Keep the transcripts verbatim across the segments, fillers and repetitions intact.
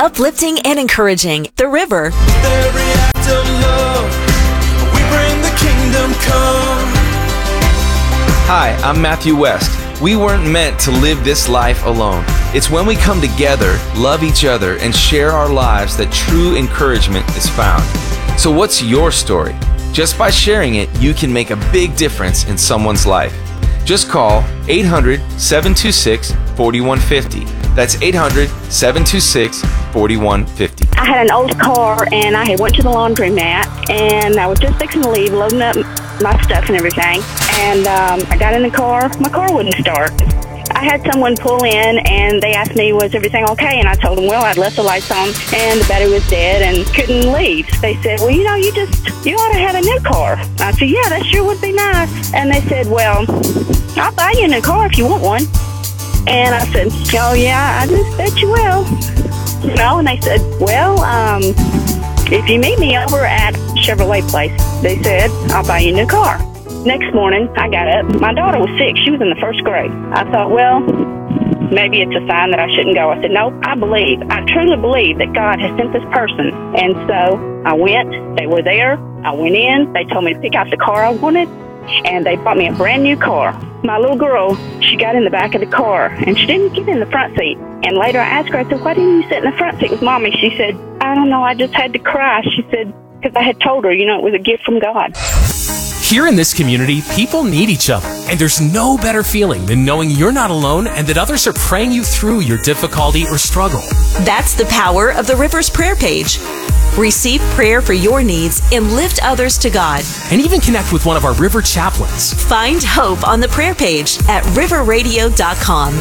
uplifting and encouraging. The River. Every act of love, we bring the kingdom come. Hi, I'm Matthew West. We weren't meant to live this life alone. It's when we come together, love each other, and share our lives that true encouragement is found. So what's your story? Just by sharing it, you can make a big difference in someone's life. Just call eight hundred, seven two six, four one five zero. That's eight hundred, seven two six, four one five zero. I had an old car, and I had went to the laundromat, and I was just fixing to leave, loading up my stuff and everything. And um, I got in the car. My car wouldn't start. I had someone pull in, and they asked me, was everything okay? And I told them, well, I'd left the lights on, and the battery was dead, and couldn't leave. They said, well, you know, you just, you ought to have a new car. I said, yeah, that sure would be nice. And they said, well, I'll buy you a new car if you want one. And I said, oh, yeah, I just bet you will. You know, and they said, well, um, if you meet me over at Chevrolet Place, they said, I'll buy you a new car. Next morning, I got up. My daughter was sick. She was in the first grade. I thought, well, maybe it's a sign that I shouldn't go. I said, nope, I believe. I truly believe that God has sent this person. And so I went. They were there. I went in. They told me to pick out the car I wanted, and they bought me a brand new car. My little girl, she got in the back of the car, and she didn't get in the front seat. And later I asked her, I said, why didn't you sit in the front seat with Mommy? She said, I don't know, I just had to cry. She said, because I had told her, you know, it was a gift from God. Here in this community, people need each other, and there's no better feeling than knowing you're not alone and that others are praying you through your difficulty or struggle. That's the power of the River's prayer page. Receive prayer for your needs and lift others to God. And even connect with one of our River chaplains. Find hope on the prayer page at river radio dot com.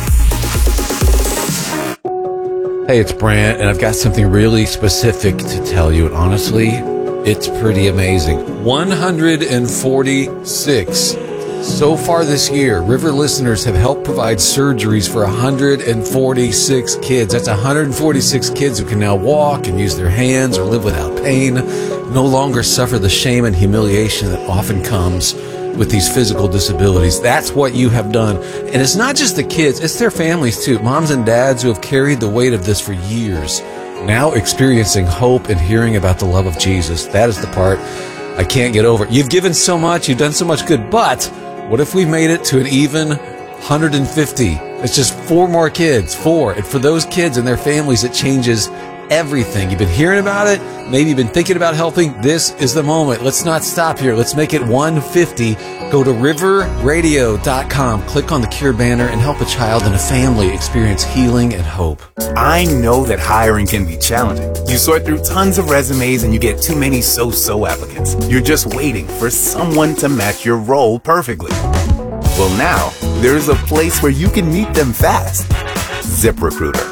Hey, it's Brant, and I've got something really specific to tell you. And honestly, it's pretty amazing. one hundred forty-six. So far this year, River listeners have helped provide surgeries for one hundred forty-six kids. That's one hundred forty-six kids who can now walk and use their hands or live without pain, no longer suffer the shame and humiliation that often comes with these physical disabilities. That's what you have done. And it's not just the kids, it's their families too. Moms and dads who have carried the weight of this for years, now experiencing hope and hearing about the love of Jesus. That is the part I can't get over. You've given so much, you've done so much good, but what if we made it to an even one hundred fifty? It's just four more kids, four. And for those kids and their families, it changes everything. You've been hearing about it. Maybe you've been thinking about helping. This is the moment. Let's not stop here. Let's make it one hundred fifty. Go to river radio dot com, click on the Cure banner, and help a child and a family experience healing and hope. I know that hiring can be challenging. You sort through tons of resumes and you get too many so-so applicants. You're just waiting for someone to match your role perfectly. Well, now, there's a place where you can meet them fast. ZipRecruiter.